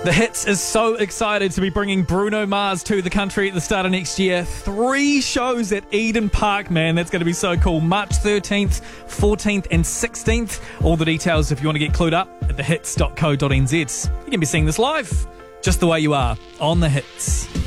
The Hits is so excited to be bringing Bruno Mars to the country at the start of next year. 3 shows at Eden Park, man. That's going to be so cool. March 13th, 14th and 16th. All the details if you want to get clued up at thehits.co.nz. You can be seeing this live, just the way you are, on The Hits.